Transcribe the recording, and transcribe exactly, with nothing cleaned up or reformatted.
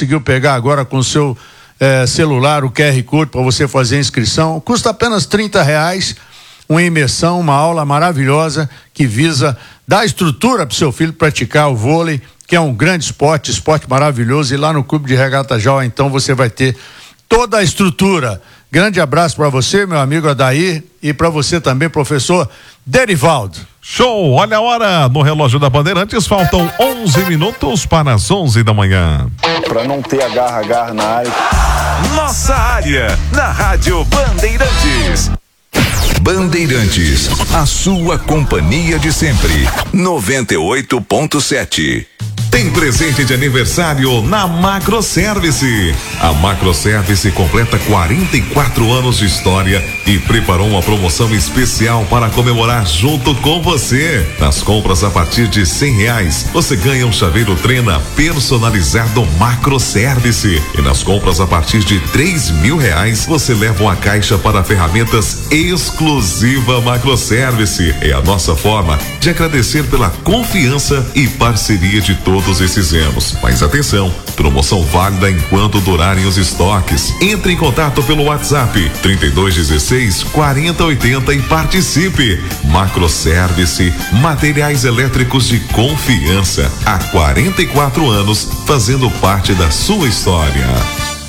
conseguiu pegar agora com o seu eh, celular o Q R Code para você fazer a inscrição. Custa apenas trinta reais, uma imersão, uma aula maravilhosa que visa dar estrutura para o seu filho praticar o vôlei, que é um grande esporte, esporte maravilhoso, e lá no Clube de Regata Jaú, então, você vai ter toda a estrutura. Grande abraço para você, meu amigo Adair, e para você também, professor Derivaldo. Show! Olha a hora no relógio da Bandeirantes, faltam onze minutos para as onze da manhã. Para não ter agarra-agarra na área. Nossa área, na Rádio Bandeirantes. Bandeirantes, a sua companhia de sempre. noventa e oito ponto sete. Tem presente de aniversário na Macroservice. A Macroservice completa quarenta e quatro anos de história e preparou uma promoção especial para comemorar junto com você. Nas compras a partir de cem reais, você ganha um chaveiro Trena personalizado Macroservice. E nas compras a partir de três mil reais, você leva uma caixa para ferramentas exclusiva Macroservice. É a nossa forma de agradecer pela confiança e parceria de todos Todos esses anos. Mas atenção, promoção válida enquanto durarem os estoques. Entre em contato pelo WhatsApp trinta e dois dezesseis, quarenta oitenta e participe. Macroservice, materiais elétricos de confiança. Há quarenta e quatro anos, fazendo parte da sua história.